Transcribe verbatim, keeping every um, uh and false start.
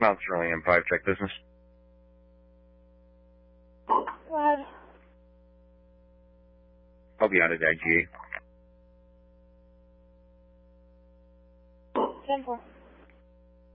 Mount Sterling M five, check business. Go ahead. I'll be out at I G A. ten four.